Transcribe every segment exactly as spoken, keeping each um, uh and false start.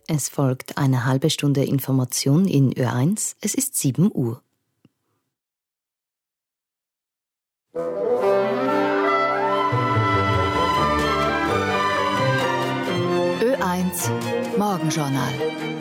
Es folgt eine halbe Stunde Information in Ö eins. Es ist sieben Uhr. Ö eins Morgenjournal.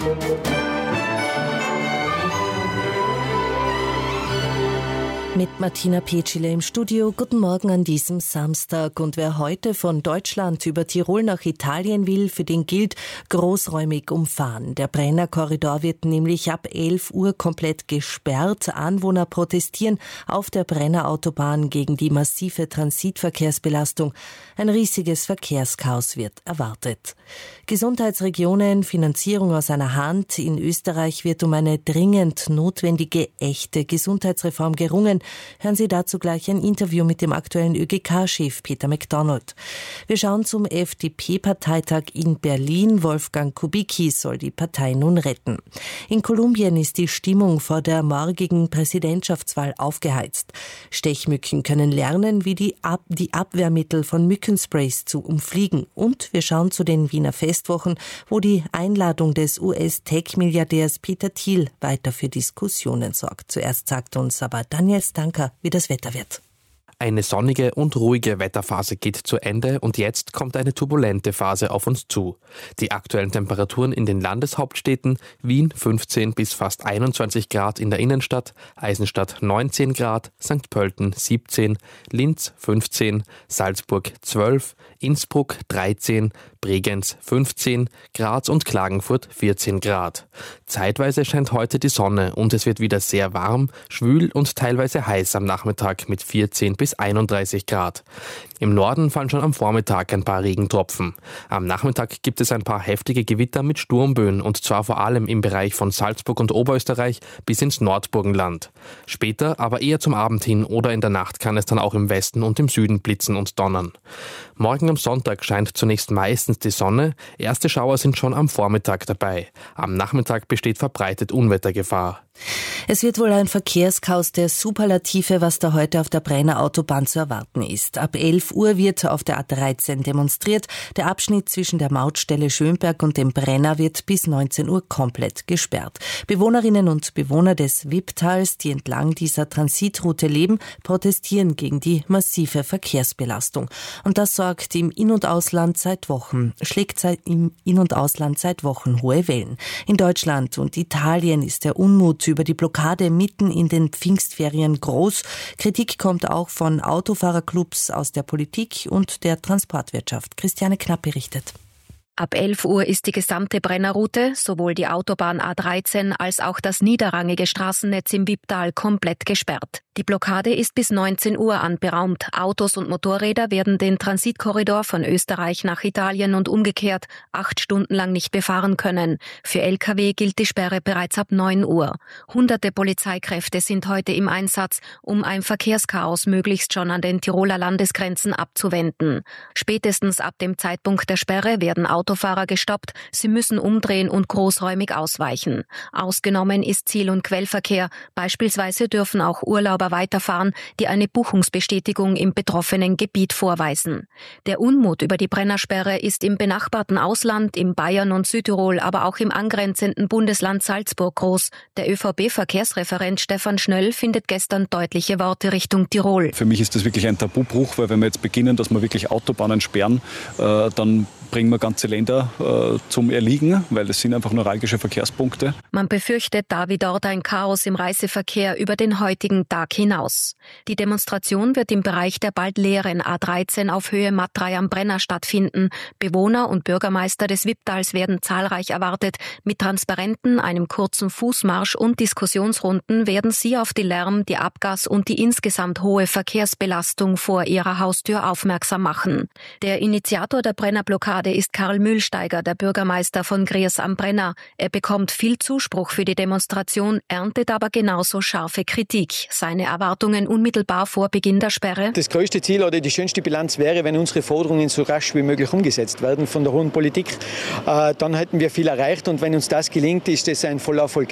Mit Martina Petschile im Studio. Guten Morgen an diesem Samstag. Und wer heute von Deutschland über Tirol nach Italien will, für den gilt großräumig umfahren. Der Brennerkorridor wird nämlich ab elf Uhr komplett gesperrt. Anwohner protestieren auf der Brennerautobahn gegen die massive Transitverkehrsbelastung. Ein riesiges Verkehrschaos wird erwartet. Gesundheitsregionen, Finanzierung aus einer Hand. In Österreich wird um eine dringend notwendige, echte Gesundheitsreform gerungen. Hören Sie dazu gleich ein Interview mit dem aktuellen Ö G K-Chef Peter MacDonald. Wir schauen zum F D P-Parteitag in Berlin. Wolfgang Kubicki soll die Partei nun retten. In Kolumbien ist die Stimmung vor der morgigen Präsidentschaftswahl aufgeheizt. Stechmücken können lernen, wie die, Ab- die Abwehrmittel von Mückensprays zu umfliegen. Und wir schauen zu den Wiener Festwochen, wo die Einladung des U S-Tech-Milliardärs Peter Thiel weiter für Diskussionen sorgt. Zuerst sagt uns aber Daniel Stanker, wie das Wetter wird. Eine sonnige und ruhige Wetterphase geht zu Ende und jetzt kommt eine turbulente Phase auf uns zu. Die aktuellen Temperaturen in den Landeshauptstädten: Wien fünfzehn bis fast einundzwanzig Grad in der Innenstadt, Eisenstadt neunzehn Grad, Sankt Pölten siebzehn, Linz fünfzehn, Salzburg zwölf, Innsbruck dreizehn, Bregenz fünfzehn, Graz und Klagenfurt vierzehn Grad. Zeitweise scheint heute die Sonne und es wird wieder sehr warm, schwül und teilweise heiß am Nachmittag mit vierzehn bis einunddreißig Grad. Im Norden fallen schon am Vormittag ein paar Regentropfen. Am Nachmittag gibt es ein paar heftige Gewitter mit Sturmböen und zwar vor allem im Bereich von Salzburg und Oberösterreich bis ins Nordburgenland. Später, aber eher zum Abend hin oder in der Nacht kann es dann auch im Westen und im Süden blitzen und donnern. Morgen am Sonntag scheint zunächst meistens die Sonne. Erste Schauer sind schon am Vormittag dabei. Am Nachmittag besteht verbreitet Unwettergefahr. Es wird wohl ein Verkehrschaos der Superlative, was da heute auf der Brennerautobahn zu erwarten ist. Ab elf Uhr wird auf der A dreizehn demonstriert. Der Abschnitt zwischen der Mautstelle Schönberg und dem Brenner wird bis neunzehn Uhr komplett gesperrt. Bewohnerinnen und Bewohner des Wipptals, die entlang dieser Transitroute leben, protestieren gegen die massive Verkehrsbelastung. Und das sorgt im In- und Ausland seit Wochen, schlägt seit im In- und Ausland seit Wochen hohe Wellen. In Deutschland und Italien ist der Unmut über die Blockade mitten in den Pfingstferien groß. Kritik kommt auch von Autofahrerclubs aus der Politik und der Transportwirtschaft. Christiane Knapp berichtet. Ab elf Uhr ist die gesamte Brennerroute, sowohl die Autobahn A dreizehn als auch das niederrangige Straßennetz im Wipptal, komplett gesperrt. Die Blockade ist bis neunzehn Uhr anberaumt. Autos und Motorräder werden den Transitkorridor von Österreich nach Italien und umgekehrt acht Stunden lang nicht befahren können. Für L K W gilt die Sperre bereits ab neun Uhr. Hunderte Polizeikräfte sind heute im Einsatz, um ein Verkehrschaos möglichst schon an den Tiroler Landesgrenzen abzuwenden. Spätestens ab dem Zeitpunkt der Sperre werden Autofahrer gestoppt. Sie müssen umdrehen und großräumig ausweichen. Ausgenommen ist Ziel- und Quellverkehr. Beispielsweise dürfen auch Urlauber weiterfahren, die eine Buchungsbestätigung im betroffenen Gebiet vorweisen. Der Unmut über die Brennersperre ist im benachbarten Ausland, in Bayern und Südtirol, aber auch im angrenzenden Bundesland Salzburg groß. Der Ö V B-Verkehrsreferent Stefan Schnöll findet gestern deutliche Worte Richtung Tirol. Für mich ist das wirklich ein Tabubruch, weil wenn wir jetzt beginnen, dass wir wirklich Autobahnen sperren, äh, dann bringen wir ganze Länder äh, zum Erliegen, weil das sind einfach neuralgische Verkehrspunkte. Man befürchtet da wie dort ein Chaos im Reiseverkehr über den heutigen Tag hinaus. Die Demonstration wird im Bereich der bald leeren A dreizehn auf Höhe Matt drei am Brenner stattfinden. Bewohner und Bürgermeister des Wipptals werden zahlreich erwartet. Mit Transparenten, einem kurzen Fußmarsch und Diskussionsrunden werden sie auf die Lärm-, die Abgas- und die insgesamt hohe Verkehrsbelastung vor ihrer Haustür aufmerksam machen. Der Initiator der Brennerblockade ist Karl Mühlsteiger, der Bürgermeister von Griers am Brenner. Er bekommt viel Zuspruch für die Demonstration, erntet aber genauso scharfe Kritik. Seine Erwartungen unmittelbar vor Beginn der Sperre: Das größte Ziel oder die schönste Bilanz wäre, wenn unsere Forderungen so rasch wie möglich umgesetzt werden von der hohen Politik. Äh, dann hätten wir viel erreicht und wenn uns das gelingt, ist es ein voller Erfolg gewesen.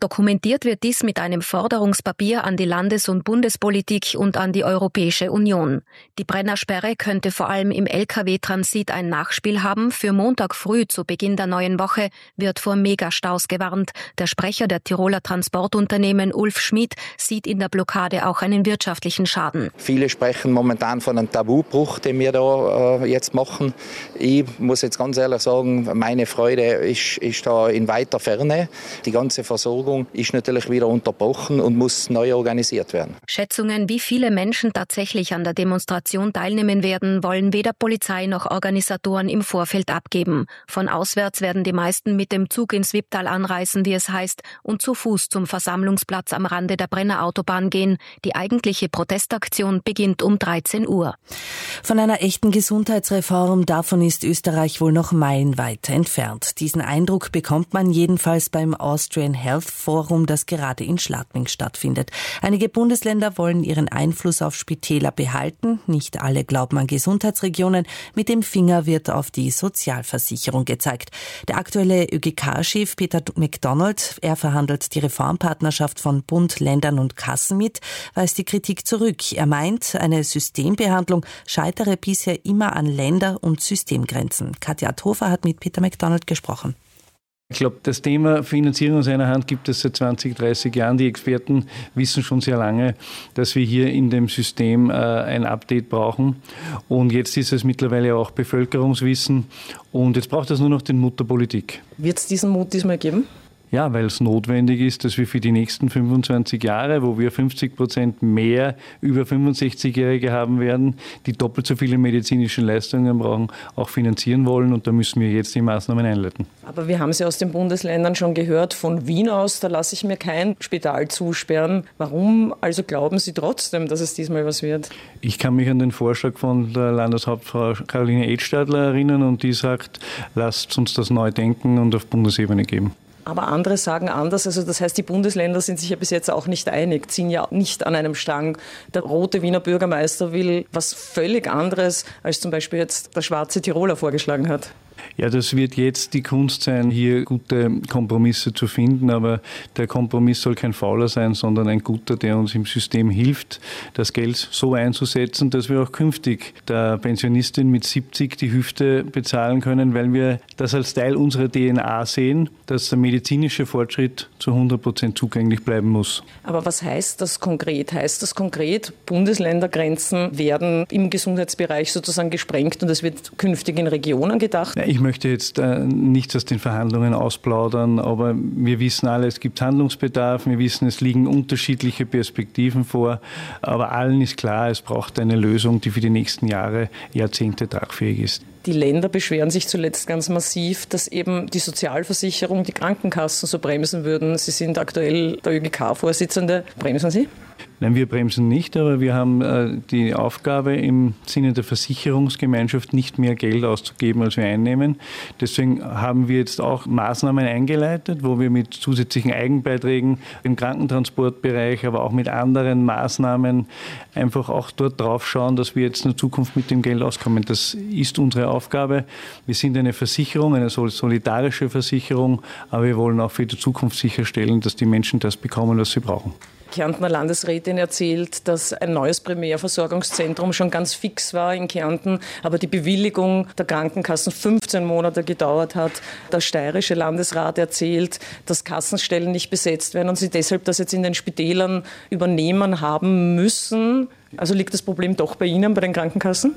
Dokumentiert wird dies mit einem Forderungspapier an die Landes- und Bundespolitik und an die Europäische Union. Die Brennersperre könnte vor allem im L K W-Transit ein Nachspiel haben. Für Montag früh zu Beginn der neuen Woche wird vor Megastaus gewarnt. Der Sprecher der Tiroler Transportunternehmen, Ulf Schmid, sieht in der Blockade auch einen wirtschaftlichen Schaden. Viele sprechen momentan von einem Tabubruch, den wir da äh, jetzt machen. Ich muss jetzt ganz ehrlich sagen, meine Freude ist, ist da in weiter Ferne. Die ganze Versorgung ist natürlich wieder unterbrochen und muss neu organisiert werden. Schätzungen, wie viele Menschen tatsächlich an der Demonstration teilnehmen werden, wollen weder Polizei noch Organisatoren im Vorfeld abgeben. Von auswärts werden die meisten mit dem Zug ins Wipptal anreisen, wie es heißt, und zu Fuß zum Versammlungsplatz am Rande der Brennerautobahn gehen. Die eigentliche Protestaktion beginnt um dreizehn Uhr. Von einer echten Gesundheitsreform, davon ist Österreich wohl noch meilenweit entfernt. Diesen Eindruck bekommt man jedenfalls beim Austrian Health Forum, das gerade in Schladming stattfindet. Einige Bundesländer wollen ihren Einfluss auf Spitäler behalten. Nicht alle glauben an Gesundheitsregionen. Mit dem Finger wird auf die Sozialversicherung gezeigt. Der aktuelle Ö G K-Chef Peter McDonald, er verhandelt die Reformpartnerschaft von Bund, Ländern und Kassen mit, weist die Kritik zurück. Er meint, eine Systembehandlung scheitere bisher immer an Länder- und Systemgrenzen. Katja Adhofer hat mit Peter McDonald gesprochen. Ich glaube, das Thema Finanzierung aus einer Hand gibt es seit zwanzig, dreißig Jahren. Die Experten wissen schon sehr lange, dass wir hier in dem System äh, ein Update brauchen. Und jetzt ist es mittlerweile auch Bevölkerungswissen. Und jetzt braucht es nur noch den Mut der Politik. Wird es diesen Mut diesmal geben? Ja, weil es notwendig ist, dass wir für die nächsten fünfundzwanzig Jahre, wo wir fünfzig Prozent mehr über fünfundsechzigjährige haben werden, die doppelt so viele medizinische Leistungen brauchen, auch finanzieren wollen. Und da müssen wir jetzt die Maßnahmen einleiten. Aber wir haben es ja aus den Bundesländern schon gehört, von Wien aus, da lasse ich mir kein Spital zusperren. Warum also glauben Sie trotzdem, dass es diesmal was wird? Ich kann mich an den Vorschlag von der Landeshauptfrau Caroline Edstadler erinnern und die sagt, lasst uns das neu denken und auf Bundesebene geben. Aber andere sagen anders. Also das heißt, die Bundesländer sind sich ja bis jetzt auch nicht einig, ziehen ja nicht an einem Strang. Der rote Wiener Bürgermeister will was völlig anderes, als zum Beispiel jetzt der schwarze Tiroler vorgeschlagen hat. Ja, das wird jetzt die Kunst sein, hier gute Kompromisse zu finden. Aber der Kompromiss soll kein fauler sein, sondern ein guter, der uns im System hilft, das Geld so einzusetzen, dass wir auch künftig der Pensionistin mit siebzig die Hüfte bezahlen können, weil wir das als Teil unserer D N A sehen, dass der medizinische Fortschritt zu hundert Prozent zugänglich bleiben muss. Aber was heißt das konkret? Heißt das konkret, Bundesländergrenzen werden im Gesundheitsbereich sozusagen gesprengt und es wird künftig in Regionen gedacht? Ich möchte jetzt äh, nichts aus den Verhandlungen ausplaudern, aber wir wissen alle, es gibt Handlungsbedarf, wir wissen, es liegen unterschiedliche Perspektiven vor, aber allen ist klar, es braucht eine Lösung, die für die nächsten Jahre, Jahrzehnte tragfähig ist. Die Länder beschweren sich zuletzt ganz massiv, dass eben die Sozialversicherung, die Krankenkassen so bremsen würden. Sie sind aktuell der Ö G K-Vorsitzende. Bremsen Sie? Nein, wir bremsen nicht, aber wir haben äh, die Aufgabe im Sinne der Versicherungsgemeinschaft nicht mehr Geld auszugeben, als wir einnehmen. Deswegen haben wir jetzt auch Maßnahmen eingeleitet, wo wir mit zusätzlichen Eigenbeiträgen im Krankentransportbereich, aber auch mit anderen Maßnahmen einfach auch dort drauf schauen, dass wir jetzt in der Zukunft mit dem Geld auskommen. Das ist unsere Aufgabe. Wir sind eine Versicherung, eine solidarische Versicherung, aber wir wollen auch für die Zukunft sicherstellen, dass die Menschen das bekommen, was sie brauchen. Kärntner Landesrätin erzählt, dass ein neues Primärversorgungszentrum schon ganz fix war in Kärnten, aber die Bewilligung der Krankenkassen fünfzehn Monate gedauert hat. Der steirische Landesrat erzählt, dass Kassenstellen nicht besetzt werden und sie deshalb das jetzt in den Spitälern übernehmen haben müssen. Also liegt das Problem doch bei Ihnen, bei den Krankenkassen?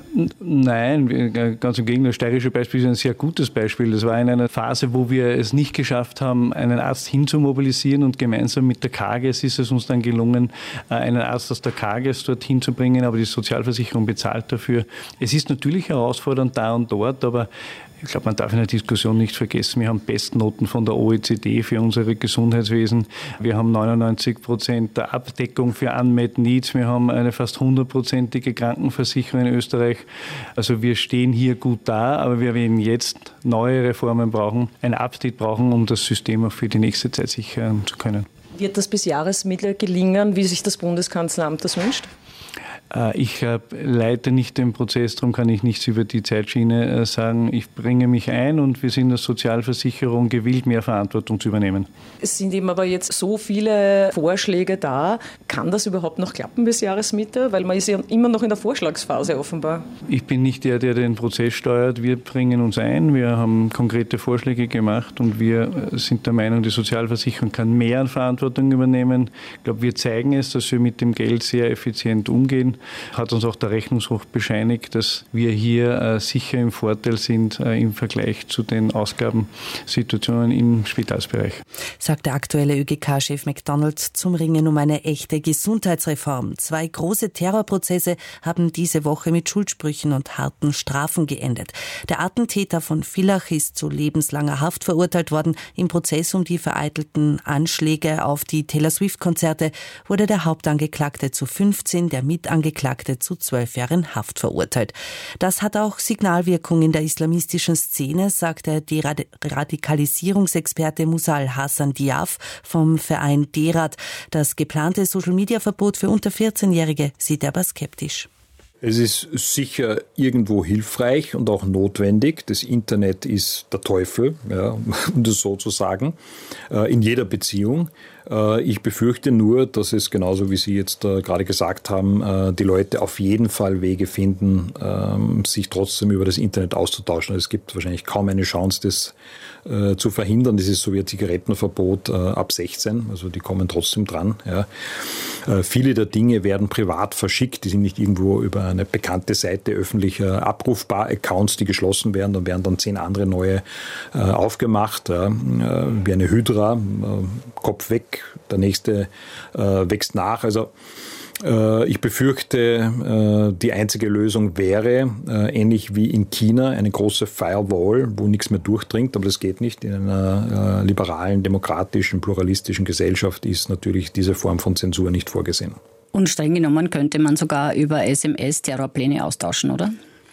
Nein, ganz im Gegenteil. Das steirische Beispiel ist ein sehr gutes Beispiel. Das war in einer Phase, wo wir es nicht geschafft haben, einen Arzt hinzumobilisieren und gemeinsam mit der Kages ist es uns dann gelungen, einen Arzt aus der Kages dorthin zu bringen, aber die Sozialversicherung bezahlt dafür. Es ist natürlich herausfordernd da und dort, aber ich glaube, man darf in der Diskussion nicht vergessen, wir haben Bestnoten von der O E C D für unser Gesundheitswesen. Wir haben neunundneunzig Prozent der Abdeckung für Unmet Needs. Wir haben eine fast hundertprozentige Krankenversicherung in Österreich. Also wir stehen hier gut da, aber wir werden jetzt neue Reformen brauchen, ein Update brauchen, um das System auch für die nächste Zeit sichern zu können. Wird das bis Jahresmitte gelingen, wie sich das Bundeskanzleramt das wünscht? Ich leite nicht den Prozess, darum kann ich nichts über die Zeitschiene sagen. Ich bringe mich ein und wir sind als Sozialversicherung gewillt, mehr Verantwortung zu übernehmen. Es sind eben aber jetzt so viele Vorschläge da. Kann das überhaupt noch klappen bis Jahresmitte? Weil man ist ja immer noch in der Vorschlagsphase offenbar. Ich bin nicht der, der den Prozess steuert. Wir bringen uns ein. Wir haben konkrete Vorschläge gemacht und wir sind der Meinung, die Sozialversicherung kann mehr Verantwortung übernehmen. Ich glaube, wir zeigen es, dass wir mit dem Geld sehr effizient umgehen. Hat uns auch der Rechnungshof bescheinigt, dass wir hier äh, sicher im Vorteil sind äh, im Vergleich zu den Ausgabensituationen im Spitalsbereich. Sagt der aktuelle Ö G K-Chef McDonald zum Ringen um eine echte Gesundheitsreform. Zwei große Terrorprozesse haben diese Woche mit Schuldsprüchen und harten Strafen geendet. Der Attentäter von Villach ist zu lebenslanger Haft verurteilt worden. Im Prozess um die vereitelten Anschläge auf die Taylor Swift-Konzerte wurde der Hauptangeklagte zu fünfzehn, der Mitangeklagte zu zwölf Jahren Haft verurteilt. Das hat auch Signalwirkung in der islamistischen Szene, sagt der Deradikalisierungsexperte Musa Al-Hassan Diaf vom Verein Derad. Das geplante Social-Media-Verbot für unter vierzehnjährige sieht er aber skeptisch. Es ist sicher irgendwo hilfreich und auch notwendig. Das Internet ist der Teufel, ja, um das so zu sagen, in jeder Beziehung. Ich befürchte nur, dass es genauso wie Sie jetzt gerade gesagt haben, die Leute auf jeden Fall Wege finden, sich trotzdem über das Internet auszutauschen. Es gibt wahrscheinlich kaum eine Chance, das zu verhindern. Das ist so wie ein Zigarettenverbot ab sechzehn, also die kommen trotzdem dran. Ja. Viele der Dinge werden privat verschickt, die sind nicht irgendwo über eine bekannte Seite öffentlich abrufbar, Accounts, die geschlossen werden, dann werden dann zehn andere neue aufgemacht, ja, wie eine Hydra, Kopf weg, der nächste äh, wächst nach. Also äh, ich befürchte, äh, die einzige Lösung wäre, äh, ähnlich wie in China, eine große Firewall, wo nichts mehr durchdringt, aber das geht nicht. In einer äh, liberalen, demokratischen, pluralistischen Gesellschaft ist natürlich diese Form von Zensur nicht vorgesehen. Und streng genommen könnte man sogar über S M S Terrorpläne austauschen, oder?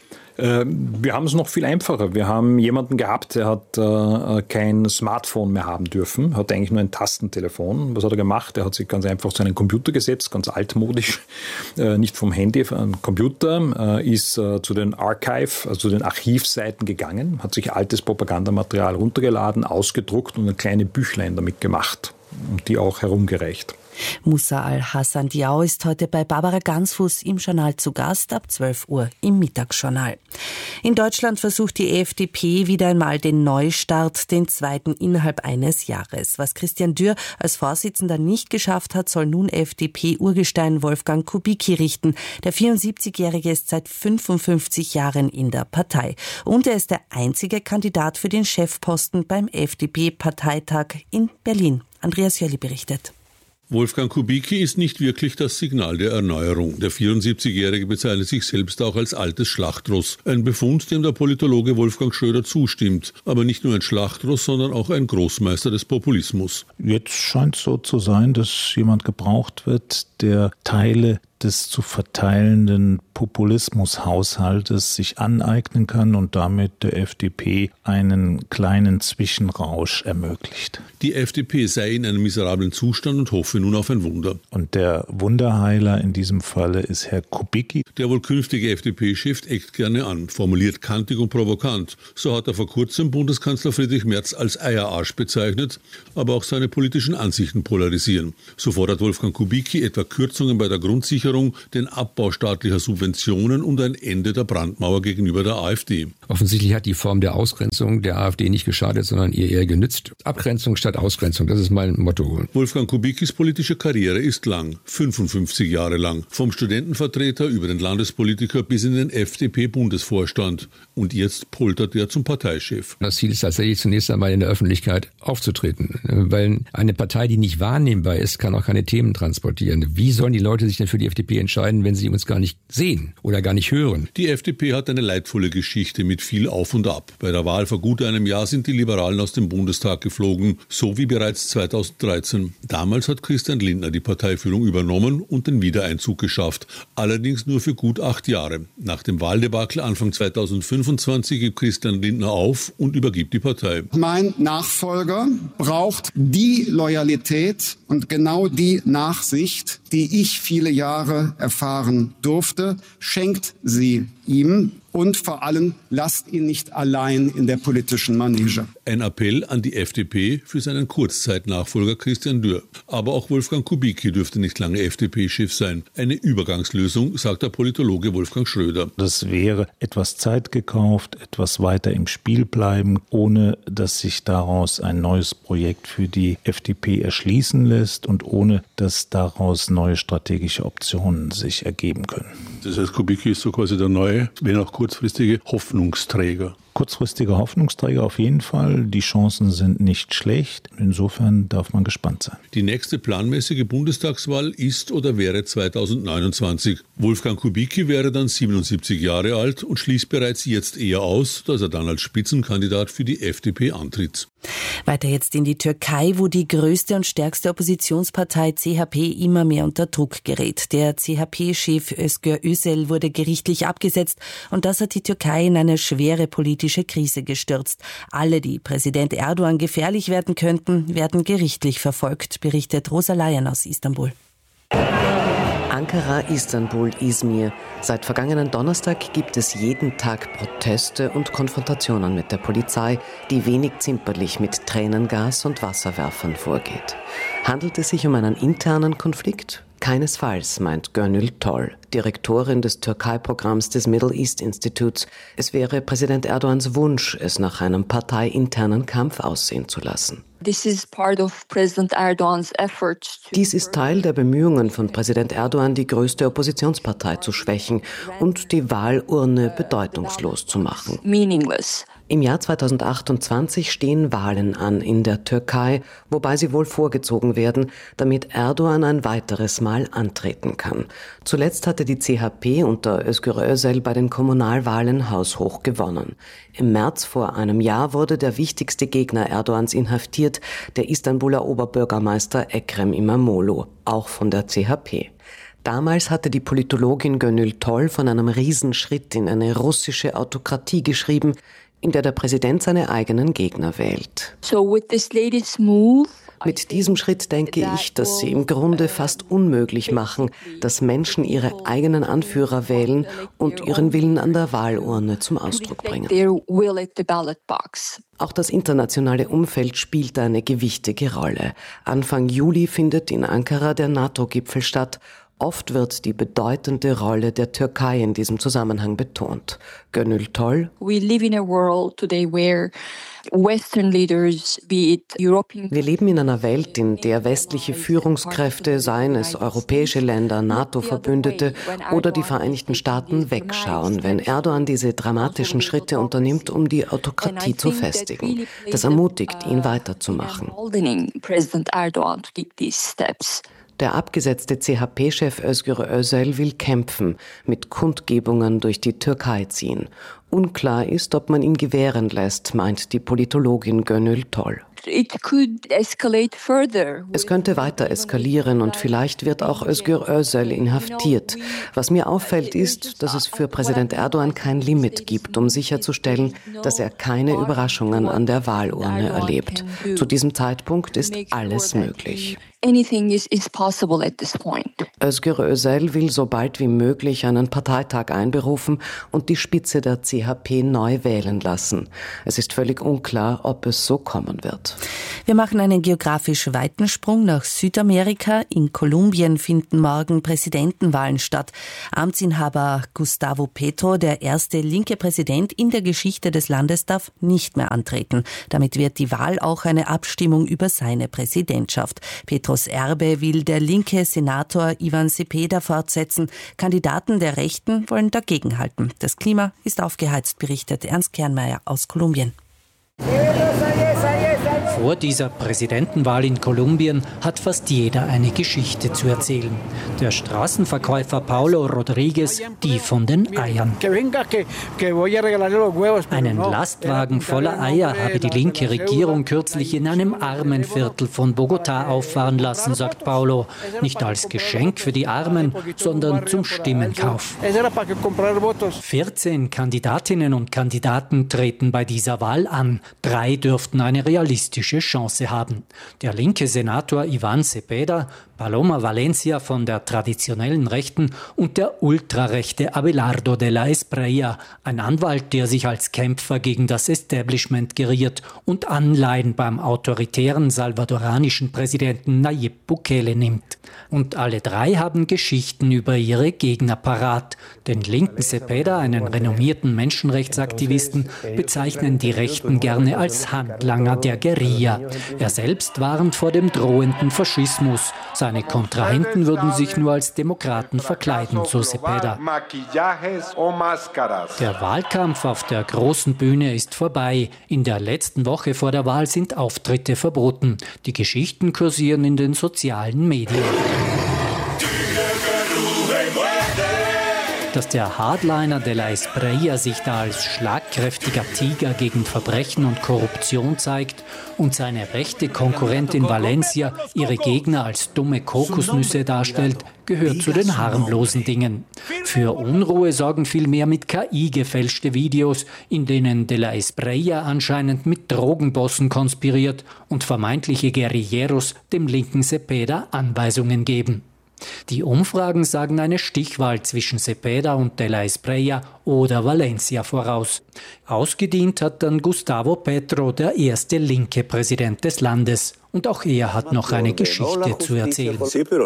Wir haben es noch viel einfacher. Wir haben jemanden gehabt, der hat äh, kein Smartphone mehr haben dürfen, hat eigentlich nur ein Tastentelefon. Was hat er gemacht? Er hat sich ganz einfach zu einem Computer gesetzt, ganz altmodisch, äh, nicht vom Handy, vom Computer, äh, ist äh, zu den Archive, also zu den Archivseiten gegangen, hat sich altes Propagandamaterial runtergeladen, ausgedruckt und ein kleines Büchlein damit gemacht und die auch herumgereicht. Musa Al-Hassan Diaf ist heute bei Barbara Gansfuß im Journal zu Gast, ab zwölf Uhr im Mittagsjournal. In Deutschland versucht die F D P wieder einmal den Neustart, den zweiten innerhalb eines Jahres. Was Christian Dürr als Vorsitzender nicht geschafft hat, soll nun F D P-Urgestein Wolfgang Kubicki richten. Der vierundsiebzigjährige ist seit fünfundfünfzig Jahren in der Partei. Und er ist der einzige Kandidat für den Chefposten beim F D P-Parteitag in Berlin. Andreas Jölli berichtet. Wolfgang Kubicki ist nicht wirklich das Signal der Erneuerung. Der vierundsiebzigjährige bezeichnet sich selbst auch als altes Schlachtross. Ein Befund, dem der Politologe Wolfgang Schröder zustimmt. Aber nicht nur ein Schlachtross, sondern auch ein Großmeister des Populismus. Jetzt scheint es so zu sein, dass jemand gebraucht wird, der Teile des zu verteilenden Populismushaushaltes sich aneignen kann und damit der F D P einen kleinen Zwischenrausch ermöglicht. Die F D P sei in einem miserablen Zustand und hoffe nun auf ein Wunder. Und der Wunderheiler in diesem Falle ist Herr Kubicki. Der wohl künftige F D P-Chef eckt gerne an, formuliert kantig und provokant. So hat er vor kurzem Bundeskanzler Friedrich Merz als Eierarsch bezeichnet, aber auch seine politischen Ansichten polarisieren. So fordert Wolfgang Kubicki etwa Kürzungen bei der Grundsicherung, den Abbau staatlicher Subventionen und ein Ende der Brandmauer gegenüber der AfD. Offensichtlich hat die Form der Ausgrenzung der AfD nicht geschadet, sondern ihr eher genützt. Abgrenzung statt Ausgrenzung, das ist mein Motto. Wolfgang Kubickis politische Karriere ist lang, fünfundfünfzig Jahre lang. Vom Studentenvertreter über den Landespolitiker bis in den F D P-Bundesvorstand. Und jetzt poltert er zum Parteichef. Das Ziel ist tatsächlich zunächst einmal in der Öffentlichkeit aufzutreten. Weil eine Partei, die nicht wahrnehmbar ist, kann auch keine Themen transportieren. Wie sollen die Leute sich denn für die F D P entscheiden, wenn sie uns gar nicht sehen oder gar nicht hören? Die F D P hat eine leidvolle Geschichte mit viel Auf und Ab. Bei der Wahl vor gut einem Jahr sind die Liberalen aus dem Bundestag geflogen, so wie bereits zweitausenddreizehn. Damals hat Christian Lindner die Parteiführung übernommen und den Wiedereinzug geschafft. Allerdings nur für gut acht Jahre. Nach dem Wahldebakel Anfang zweitausendfünfundzwanzig gibt Christian Lindner auf und übergibt die Partei. Mein Nachfolger braucht die Loyalität und genau die Nachsicht, die die ich viele Jahre erfahren durfte. Schenkt sie ihm. Und vor allem, lasst ihn nicht allein in der politischen Manege. Ein Appell an die F D P für seinen Kurzzeitnachfolger Christian Dürr. Aber auch Wolfgang Kubicki dürfte nicht lange F D P-Chef sein. Eine Übergangslösung, sagt der Politologe Wolfgang Schröder. Das wäre etwas Zeit gekauft, etwas weiter im Spiel bleiben, ohne dass sich daraus ein neues Projekt für die F D P erschließen lässt und ohne dass daraus neue strategische Optionen sich ergeben können. Das heißt, Kubicki ist so quasi der neue, wenn auch kurzfristige Hoffnungsträger. Kurzfristiger Hoffnungsträger auf jeden Fall. Die Chancen sind nicht schlecht. Insofern darf man gespannt sein. Die nächste planmäßige Bundestagswahl ist oder wäre zweitausendneunundzwanzig. Wolfgang Kubicki wäre dann siebenundsiebzig Jahre alt und schließt bereits jetzt eher aus, dass er dann als Spitzenkandidat für die F D P antritt. Weiter jetzt in die Türkei, wo die größte und stärkste Oppositionspartei C H P immer mehr unter Druck gerät. Der C H P-Chef Özgür Özel wurde gerichtlich abgesetzt und das hat die Türkei in eine schwere politische Krise gestürzt. Alle, die Präsident Erdogan gefährlich werden könnten, werden gerichtlich verfolgt, berichtet Rosa Layen aus Istanbul. Ankara, Istanbul, Izmir. Seit vergangenen Donnerstag gibt es jeden Tag Proteste und Konfrontationen mit der Polizei, die wenig zimperlich mit Tränengas und Wasserwerfern vorgeht. Handelt es sich um einen internen Konflikt? Keinesfalls, meint Gönül Tol, Direktorin des Türkei-Programms des Middle East Instituts. Es wäre Präsident Erdogans Wunsch, es nach einem parteiinternen Kampf aussehen zu lassen. This is part of President Erdogan's efforts to Dies ist Teil der Bemühungen von Präsident Erdogan, die größte Oppositionspartei zu schwächen und die Wahlurne bedeutungslos zu machen. Meaningless. Im Jahr zweitausendachtundzwanzig stehen Wahlen an in der Türkei, wobei sie wohl vorgezogen werden, damit Erdogan ein weiteres Mal antreten kann. Zuletzt hatte die C H P unter Özgür Özel bei den Kommunalwahlen haushoch gewonnen. Im März vor einem Jahr wurde der wichtigste Gegner Erdogans inhaftiert, der Istanbuler Oberbürgermeister Ekrem İmamoğlu, auch von der C H P. Damals hatte die Politologin Gönül Tol von einem Riesenschritt in eine russische Autokratie geschrieben, in der der Präsident seine eigenen Gegner wählt. So with this latest move, Mit diesem Schritt denke ich, dass sie im Grunde fast unmöglich machen, dass Menschen ihre eigenen Anführer wählen und ihren Willen an der Wahlurne zum Ausdruck bringen. Auch das internationale Umfeld spielt eine gewichtige Rolle. Anfang Juli findet in Ankara der NATO-Gipfel statt. Oft wird die bedeutende Rolle der Türkei in diesem Zusammenhang betont. Gönül Tol. We live in a world today where Western leaders, be it European... Wir leben in einer Welt, in der westliche Führungskräfte, seien es europäische Länder, NATO-Verbündete oder die Vereinigten Staaten, wegschauen, wenn Erdogan diese dramatischen Schritte unternimmt, um die Autokratie zu festigen. Das ermutigt ihn weiterzumachen. Der abgesetzte C H P-Chef Özgür Özel will kämpfen, mit Kundgebungen durch die Türkei ziehen. Unklar ist, ob man ihn gewähren lässt, meint die Politologin Gönül Tol. Es könnte weiter eskalieren und vielleicht wird auch Özgür Özel inhaftiert. Was mir auffällt ist, dass es für Präsident Erdogan kein Limit gibt, um sicherzustellen, dass er keine Überraschungen an der Wahlurne erlebt. Zu diesem Zeitpunkt ist alles möglich. Anything is, is possible at this point. Özgür Özel will so bald wie möglich einen Parteitag einberufen und die Spitze der C H P neu wählen lassen. Es ist völlig unklar, ob es so kommen wird. Wir machen einen geografisch weiten Sprung nach Südamerika. In Kolumbien finden morgen Präsidentenwahlen statt. Amtsinhaber Gustavo Petro, der erste linke Präsident in der Geschichte des Landes, darf nicht mehr antreten. Damit wird die Wahl auch eine Abstimmung über seine Präsidentschaft. Petros Erbe will der linke Senator Ivan Cepeda fortsetzen. Kandidaten der Rechten wollen dagegenhalten. Das Klima ist aufgeheizt, berichtet Ernst Kernmeier aus Kolumbien. Vor dieser Präsidentenwahl in Kolumbien hat fast jeder eine Geschichte zu erzählen. Der Straßenverkäufer Paulo Rodriguez, die von den Eiern. Einen Lastwagen voller Eier habe die linke Regierung kürzlich in einem Armenviertel von Bogotá auffahren lassen, sagt Paulo. Nicht als Geschenk für die Armen, sondern zum Stimmenkauf. vierzehn Kandidatinnen und Kandidaten treten bei dieser Wahl an. Drei dürften eine realistische Chance haben. Der linke Senator Ivan Cepeda, Paloma Valencia von der traditionellen Rechten und der ultrarechte Abelardo de la Espriella, ein Anwalt, der sich als Kämpfer gegen das Establishment geriert und Anleihen beim autoritären salvadoranischen Präsidenten Nayib Bukele nimmt. Und alle drei haben Geschichten über ihre Gegner parat. Den linken Cepeda, einen renommierten Menschenrechtsaktivisten, bezeichnen die Rechten gerne als Handlanger der Guerilla. Er selbst warnt vor dem drohenden Faschismus. Seine Kontrahenten würden sich nur als Demokraten verkleiden, so Cepeda. Der Wahlkampf auf der großen Bühne ist vorbei. In der letzten Woche vor der Wahl sind Auftritte verboten. Die Geschichten kursieren in den sozialen Medien. Dass der Hardliner de la Espriella sich da als schlagkräftiger Tiger gegen Verbrechen und Korruption zeigt und seine rechte Konkurrentin Valencia ihre Gegner als dumme Kokosnüsse darstellt, gehört zu den harmlosen Dingen. Für Unruhe sorgen vielmehr mit K I gefälschte Videos, in denen de la Espriella anscheinend mit Drogenbossen konspiriert und vermeintliche Guerilleros dem linken Cepeda Anweisungen geben. Die Umfragen sagen eine Stichwahl zwischen Cepeda und de la Espriella oder Valencia voraus. Ausgedient hat dann Gustavo Petro, der erste linke Präsident des Landes. Und auch er hat noch eine Geschichte zu erzählen.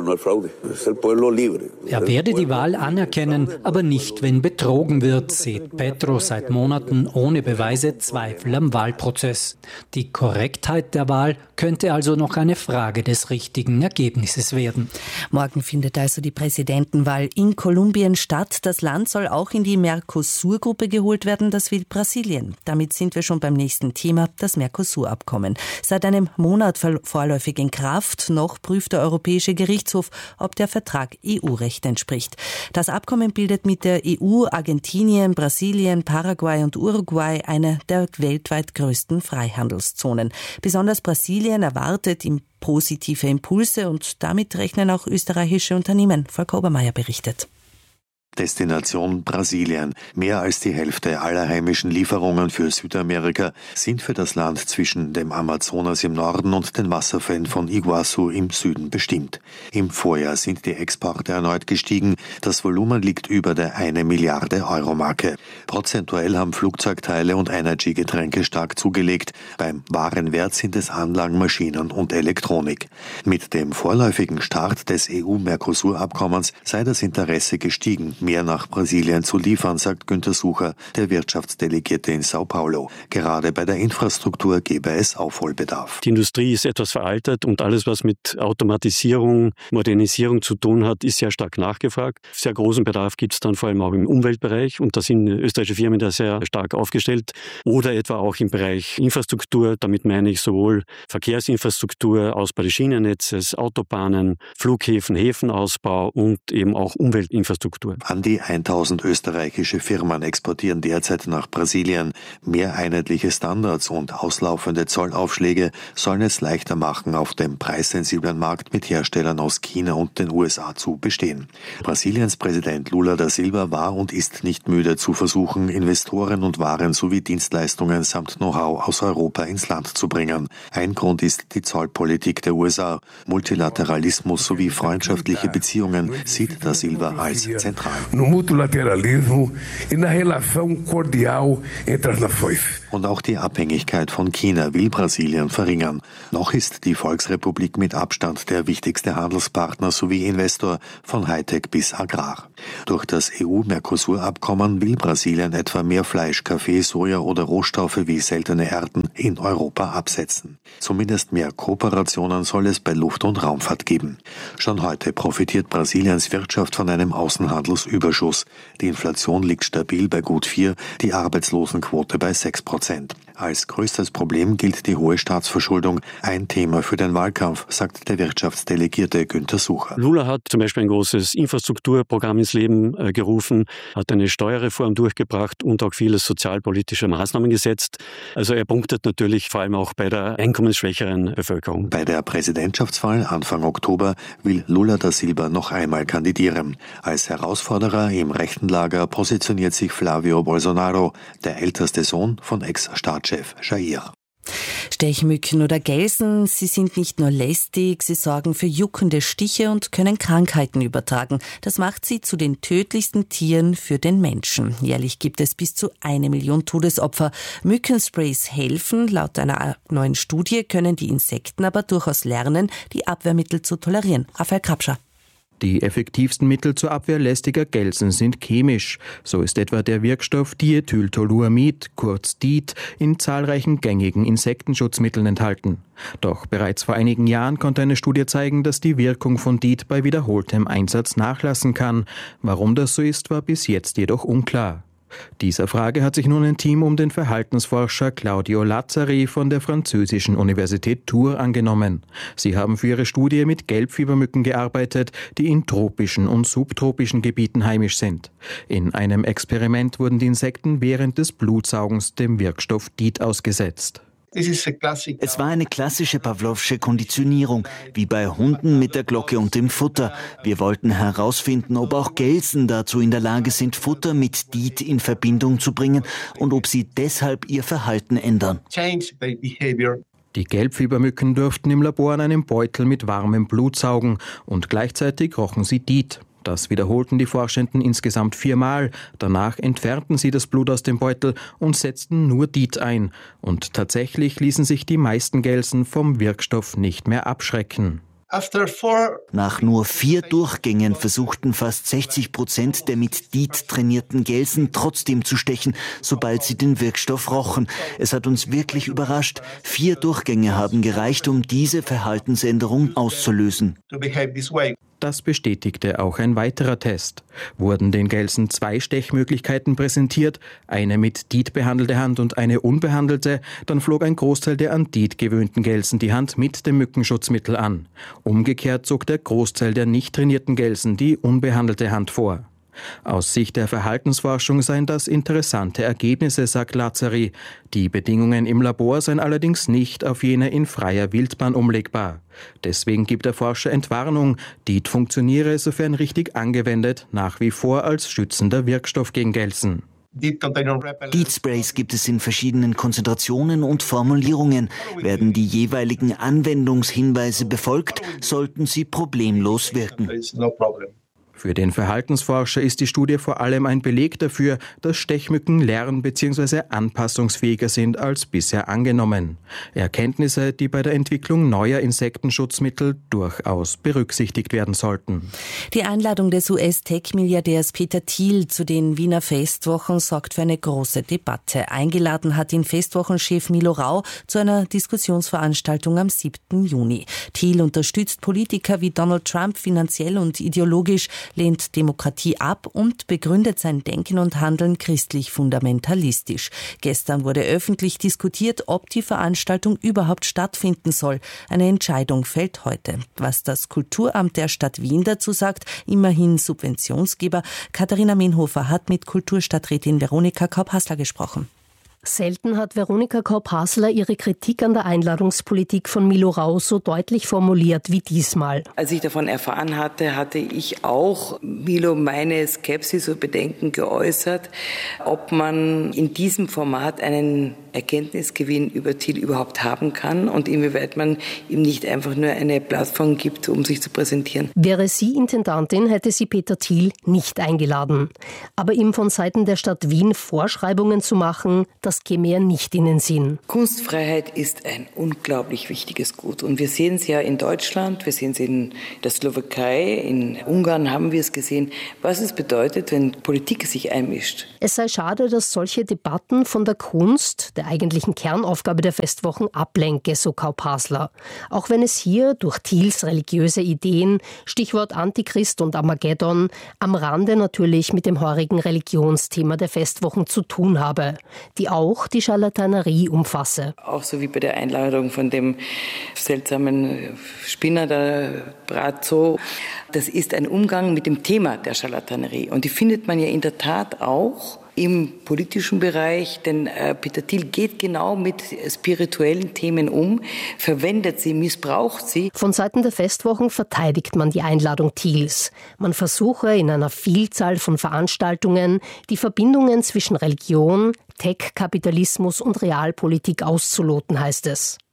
Er werde die Wahl anerkennen, aber nicht, wenn betrogen wird, sieht Petro seit Monaten ohne Beweise Zweifel am Wahlprozess. Die Korrektheit der Wahl könnte also noch eine Frage des richtigen Ergebnisses werden. Morgen findet also die Präsidentenwahl in Kolumbien statt. Das Land soll auch in die Mercosur-Gruppe geholt werden, das will Brasilien. Damit sind wir schon beim nächsten Thema, das Mercosur-Abkommen. Seit einem Monat vorläufig in Kraft. Noch prüft der Europäische Gerichtshof, ob der Vertrag E U-Recht entspricht. Das Abkommen bildet mit der E U, Argentinien, Brasilien, Paraguay und Uruguay eine der weltweit größten Freihandelszonen. Besonders Brasilien erwartet im positive Impulse und damit rechnen auch österreichische Unternehmen. Volker Obermeier berichtet. Destination Brasilien. Mehr als die Hälfte aller heimischen Lieferungen für Südamerika sind für das Land zwischen dem Amazonas im Norden und den Wasserfällen von Iguazu im Süden bestimmt. Im Vorjahr sind die Exporte erneut gestiegen. Das Volumen liegt über der eine Milliarde Euro Marke. Prozentuell haben Flugzeugteile und Energy-Getränke stark zugelegt. Beim Warenwert sind es Anlagen, Maschinen und Elektronik. Mit dem vorläufigen Start des E U-Mercosur-Abkommens sei das Interesse gestiegen, mehr nach Brasilien zu liefern, sagt Günter Sucher, der Wirtschaftsdelegierte in Sao Paulo. Gerade bei der Infrastruktur gebe es Aufholbedarf. Die Industrie ist etwas veraltet und alles, was mit Automatisierung, Modernisierung zu tun hat, ist sehr stark nachgefragt. Sehr großen Bedarf gibt es dann vor allem auch im Umweltbereich und da sind österreichische Firmen da sehr stark aufgestellt. Oder etwa auch im Bereich Infrastruktur, damit meine ich sowohl Verkehrsinfrastruktur, Ausbau des Schienennetzes, Autobahnen, Flughäfen, Häfenausbau und eben auch Umweltinfrastruktur. An die tausend österreichische Firmen exportieren derzeit nach Brasilien. Mehr einheitliche Standards und auslaufende Zollaufschläge sollen es leichter machen, auf dem preissensiblen Markt mit Herstellern aus China und den U S A zu bestehen. Brasiliens Präsident Lula da Silva war und ist nicht müde zu versuchen, Investoren und Waren sowie Dienstleistungen samt Know-how aus Europa ins Land zu bringen. Ein Grund ist die Zollpolitik der U S A. Multilateralismus sowie freundschaftliche Beziehungen sieht da Silva als zentral. No multilateralismo e na relação cordial entre as nações. Und auch die Abhängigkeit von China will Brasilien verringern. Noch ist die Volksrepublik mit Abstand der wichtigste Handelspartner sowie Investor von Hightech bis Agrar. Durch das E U-Mercosur-Abkommen will Brasilien etwa mehr Fleisch, Kaffee, Soja oder Rohstoffe wie seltene Erden in Europa absetzen. Zumindest mehr Kooperationen soll es bei Luft- und Raumfahrt geben. Schon heute profitiert Brasiliens Wirtschaft von einem Außenhandelsüberschuss. Die Inflation liegt stabil bei gut vier, die Arbeitslosenquote bei sechs Prozent. Als größtes Problem gilt die hohe Staatsverschuldung, ein Thema für den Wahlkampf, sagt der Wirtschaftsdelegierte Günter Sucher. Lula hat zum Beispiel ein großes Infrastrukturprogramm ins Leben äh, gerufen, hat eine Steuerreform durchgebracht und auch viele sozialpolitische Maßnahmen gesetzt. Also er punktet natürlich vor allem auch bei der einkommensschwächeren Bevölkerung. Bei der Präsidentschaftswahl Anfang Oktober will Lula da Silva noch einmal kandidieren. Als Herausforderer im rechten Lager positioniert sich Flavio Bolsonaro, der älteste Sohn von Ex-Staatschef Jair. Stechmücken oder Gelsen, sie sind nicht nur lästig, sie sorgen für juckende Stiche und können Krankheiten übertragen. Das macht sie zu den tödlichsten Tieren für den Menschen. Jährlich gibt es bis zu eine Million Todesopfer. Mückensprays helfen. Laut einer neuen Studie können die Insekten aber durchaus lernen, die Abwehrmittel zu tolerieren. Raphael Krapscher. Die effektivsten Mittel zur Abwehr lästiger Gelsen sind chemisch. So ist etwa der Wirkstoff Diethyltoluamid, kurz D I T, in zahlreichen gängigen Insektenschutzmitteln enthalten. Doch bereits vor einigen Jahren konnte eine Studie zeigen, dass die Wirkung von D I T bei wiederholtem Einsatz nachlassen kann. Warum das so ist, war bis jetzt jedoch unklar. Dieser Frage hat sich nun ein Team um den Verhaltensforscher Claudio Lazzari von der französischen Universität Tours angenommen. Sie haben für ihre Studie mit Gelbfiebermücken gearbeitet, die in tropischen und subtropischen Gebieten heimisch sind. In einem Experiment wurden die Insekten während des Blutsaugens dem Wirkstoff D I T ausgesetzt. Es war eine klassische Pawlowsche Konditionierung, wie bei Hunden mit der Glocke und dem Futter. Wir wollten herausfinden, ob auch Gelsen dazu in der Lage sind, Futter mit D I T in Verbindung zu bringen und ob sie deshalb ihr Verhalten ändern. Die Gelbfiebermücken durften im Labor an einem Beutel mit warmem Blut saugen und gleichzeitig rochen sie D I T. Das wiederholten die Forschenden insgesamt viermal. Danach entfernten sie das Blut aus dem Beutel und setzten nur D I T ein. Und tatsächlich ließen sich die meisten Gelsen vom Wirkstoff nicht mehr abschrecken. Nach nur vier Durchgängen versuchten fast sechzig Prozent der mit D I T trainierten Gelsen trotzdem zu stechen, sobald sie den Wirkstoff rochen. Es hat uns wirklich überrascht. Vier Durchgänge haben gereicht, um diese Verhaltensänderung auszulösen. Das bestätigte auch ein weiterer Test. Wurden den Gelsen zwei Stechmöglichkeiten präsentiert, eine mit D I T behandelte Hand und eine unbehandelte, dann flog ein Großteil der an D I T gewöhnten Gelsen die Hand mit dem Mückenschutzmittel an. Umgekehrt zog der Großteil der nicht trainierten Gelsen die unbehandelte Hand vor. Aus Sicht der Verhaltensforschung seien das interessante Ergebnisse, sagt Lazzari. Die Bedingungen im Labor seien allerdings nicht auf jene in freier Wildbahn umlegbar. Deswegen gibt der Forscher Entwarnung, D I T funktioniere, sofern richtig angewendet, nach wie vor als schützender Wirkstoff gegen Gelsen. D I T-Sprays gibt es in verschiedenen Konzentrationen und Formulierungen. Werden die jeweiligen Anwendungshinweise befolgt, sollten sie problemlos wirken. Für den Verhaltensforscher ist die Studie vor allem ein Beleg dafür, dass Stechmücken lern- bzw. anpassungsfähiger sind als bisher angenommen. Erkenntnisse, die bei der Entwicklung neuer Insektenschutzmittel durchaus berücksichtigt werden sollten. Die Einladung des U S-Tech-Milliardärs Peter Thiel zu den Wiener Festwochen sorgt für eine große Debatte. Eingeladen hat ihn Festwochenchef Milo Rau zu einer Diskussionsveranstaltung am siebten Juni. Thiel unterstützt Politiker wie Donald Trump finanziell und ideologisch, lehnt Demokratie ab und begründet sein Denken und Handeln christlich-fundamentalistisch. Gestern wurde öffentlich diskutiert, ob die Veranstaltung überhaupt stattfinden soll. Eine Entscheidung fällt heute. Was das Kulturamt der Stadt Wien dazu sagt, immerhin Subventionsgeber, Katharina Menhofer hat mit Kulturstadträtin Veronika Kaup-Hassler gesprochen. Selten hat Veronika Kaup-Hassler ihre Kritik an der Einladungspolitik von Milo Rau so deutlich formuliert wie diesmal. Als ich davon erfahren hatte, hatte ich auch Milo meine Skepsis und Bedenken geäußert, ob man in diesem Format einen Erkenntnisgewinn über Thiel überhaupt haben kann und inwieweit man ihm nicht einfach nur eine Plattform gibt, um sich zu präsentieren. Wäre sie Intendantin, hätte sie Peter Thiel nicht eingeladen. Aber ihm von Seiten der Stadt Wien Vorschreibungen zu machen, das käme ja nicht in den Sinn. Kunstfreiheit ist ein unglaublich wichtiges Gut. Und wir sehen es ja in Deutschland, wir sehen es in der Slowakei, in Ungarn haben wir es gesehen, was es bedeutet, wenn Politik sich einmischt. Es sei schade, dass solche Debatten von der Kunst, der eigentlichen Kernaufgabe der Festwochen, ablenke, so Kaup-Hassler. Auch wenn es hier durch Thiels religiöse Ideen, Stichwort Antichrist und Armageddon, am Rande natürlich mit dem heurigen Religionsthema der Festwochen zu tun habe, die auch die Scharlatanerie umfasse. Auch so wie bei der Einladung von dem seltsamen Spinner, der Brazzo. Das ist ein Umgang mit dem Thema der Scharlatanerie. Und die findet man ja in der Tat auch im politischen Bereich, denn äh, Peter Thiel geht genau mit spirituellen Themen um, verwendet sie, missbraucht sie. Von Seiten der Festwochen verteidigt man die Einladung Thiels. Man versuche in einer Vielzahl von Veranstaltungen die Verbindungen zwischen Religion, Tech-Kapitalismus und Realpolitik auszuloten, heißt es.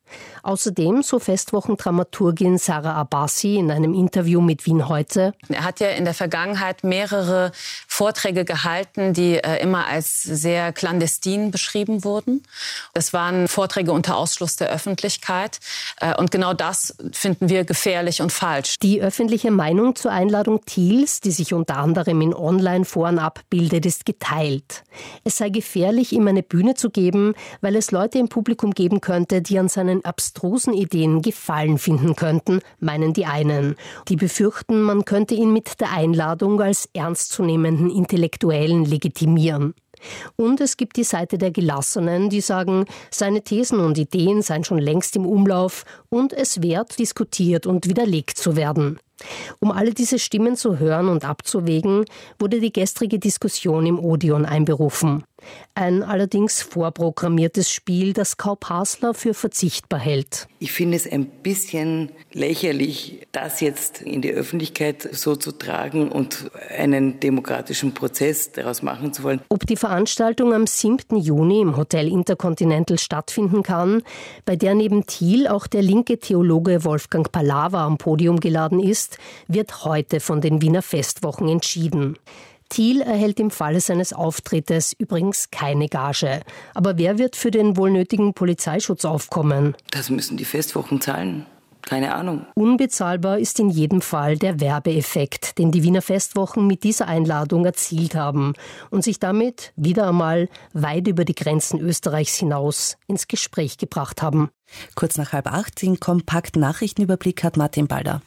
Außerdem, so Festwochendramaturgin Sarah Abbasi in einem Interview mit Wien heute: Er hat ja in der Vergangenheit mehrere Vorträge gehalten, die äh, immer als sehr clandestin beschrieben wurden. Das waren Vorträge unter Ausschluss der Öffentlichkeit. Äh, und genau das finden wir gefährlich und falsch. Die öffentliche Meinung zur Einladung Thiels, die sich unter anderem in Online-Foren abbildet, ist geteilt. Es sei gefährlich, ihm eine Bühne zu geben, weil es Leute im Publikum geben könnte, die an seinen abstrusen Ideen Gefallen finden könnten, meinen die einen. Die befürchten, man könnte ihn mit der Einladung als ernstzunehmenden Intellektuellen legitimieren. Und es gibt die Seite der Gelassenen, die sagen, seine Thesen und Ideen seien schon längst im Umlauf und es wert, diskutiert und widerlegt zu werden. Um alle diese Stimmen zu hören und abzuwägen, wurde die gestrige Diskussion im Odeon einberufen. Ein allerdings vorprogrammiertes Spiel, das Kaup Hasler für verzichtbar hält. Ich finde es ein bisschen lächerlich, das jetzt in die Öffentlichkeit so zu tragen und einen demokratischen Prozess daraus machen zu wollen. Ob die Veranstaltung am siebten Juni im Hotel Intercontinental stattfinden kann, bei der neben Thiel auch der linke Theologe Wolfgang Pallava am Podium geladen ist, wird heute von den Wiener Festwochen entschieden. Thiel erhält im Falle seines Auftrittes übrigens keine Gage. Aber wer wird für den wohl nötigen Polizeischutz aufkommen? Das müssen die Festwochen zahlen. Keine Ahnung. Unbezahlbar ist in jedem Fall der Werbeeffekt, den die Wiener Festwochen mit dieser Einladung erzielt haben und sich damit wieder einmal weit über die Grenzen Österreichs hinaus ins Gespräch gebracht haben. Kurz nach halb acht, den kompakten Nachrichtenüberblick hat Martin Balder.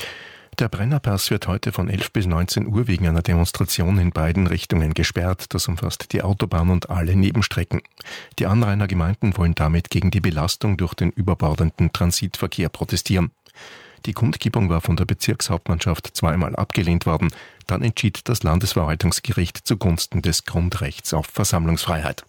Der Brennerpass wird heute von elf bis neunzehn Uhr wegen einer Demonstration in beiden Richtungen gesperrt. Das umfasst die Autobahn und alle Nebenstrecken. Die Anrainergemeinden wollen damit gegen die Belastung durch den überbordenden Transitverkehr protestieren. Die Kundgebung war von der Bezirkshauptmannschaft zweimal abgelehnt worden. Dann entschied das Landesverwaltungsgericht zugunsten des Grundrechts auf Versammlungsfreiheit.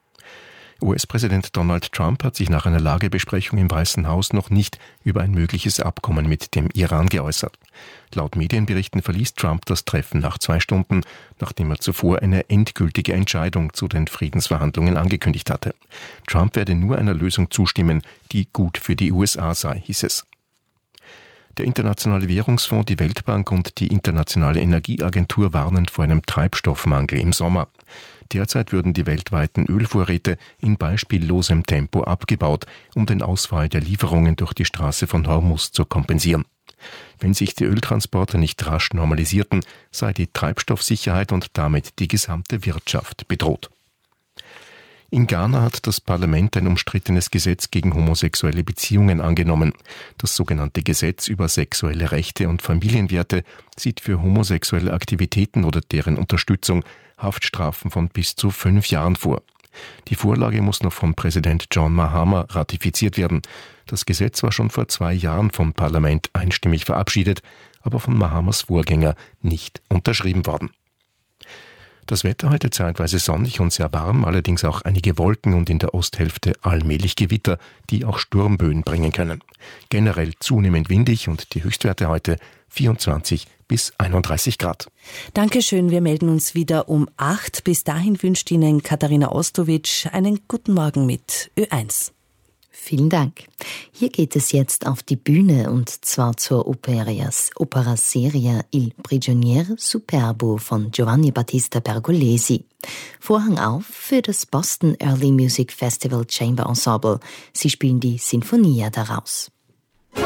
U S-Präsident Donald Trump hat sich nach einer Lagebesprechung im Weißen Haus noch nicht über ein mögliches Abkommen mit dem Iran geäußert. Laut Medienberichten verließ Trump das Treffen nach zwei Stunden, nachdem er zuvor eine endgültige Entscheidung zu den Friedensverhandlungen angekündigt hatte. Trump werde nur einer Lösung zustimmen, die gut für die U S A sei, hieß es. Der Internationale Währungsfonds, die Weltbank und die Internationale Energieagentur warnen vor einem Treibstoffmangel im Sommer. Derzeit würden die weltweiten Ölvorräte in beispiellosem Tempo abgebaut, um den Ausfall der Lieferungen durch die Straße von Hormuz zu kompensieren. Wenn sich die Öltransporte nicht rasch normalisierten, sei die Treibstoffsicherheit und damit die gesamte Wirtschaft bedroht. In Ghana hat das Parlament ein umstrittenes Gesetz gegen homosexuelle Beziehungen angenommen. Das sogenannte Gesetz über sexuelle Rechte und Familienwerte sieht für homosexuelle Aktivitäten oder deren Unterstützung Haftstrafen von bis zu fünf Jahren vor. Die Vorlage muss noch von Präsident John Mahama ratifiziert werden. Das Gesetz war schon vor zwei Jahren vom Parlament einstimmig verabschiedet, aber von Mahamas Vorgänger nicht unterschrieben worden. Das Wetter heute zeitweise sonnig und sehr warm, allerdings auch einige Wolken und in der Osthälfte allmählich Gewitter, die auch Sturmböen bringen können. Generell zunehmend windig und die Höchstwerte heute vierundzwanzig bis einunddreißig Grad. Dankeschön, wir melden uns wieder um acht. Bis dahin wünscht Ihnen Katharina Ostowitsch einen guten Morgen mit Ö eins. Vielen Dank. Hier geht es jetzt auf die Bühne und zwar zur Opera-Serie Il Prigioniero Superbo von Giovanni Battista Pergolesi. Vorhang auf für das Boston Early Music Festival Chamber Ensemble. Sie spielen die Sinfonia daraus.